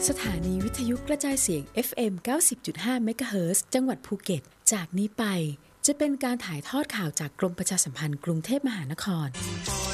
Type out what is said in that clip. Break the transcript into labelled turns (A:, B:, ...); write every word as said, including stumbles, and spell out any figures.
A: สถานีวิทยุกระจายเสียง เอฟ เอ็ม เก้าสิบจุดห้า เมกะเฮิรตซ์ จังหวัดภูเก็ตจากนี้ไปจะเป็นการถ่ายทอดข่าวจากกรมประชาสัมพันธ์กรุงเทพมหานคร